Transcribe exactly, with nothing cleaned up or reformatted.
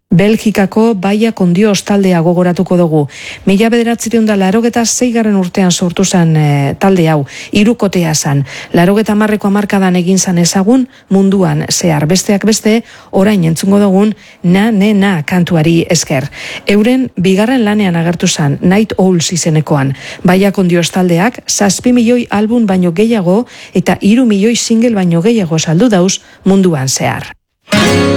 Belgikako Baia Kondio taldea gogoratuko dugu. Mila bederatzireun da larogeta zeigarren urtean sortu zen e, talde hau, hirukotea zan. Larogeta marreko hamarkadan egin zan ezagun munduan zehar. Besteak beste, orain entzungo dugun na ne na kantuari esker. Euren bigarren lanean agertu zan, Night Owls izenekoan. Baia Kondio taldeak zazpi milioi album baino gehiago eta hiru milioi single baino gehiago saldu dauz munduan zehar.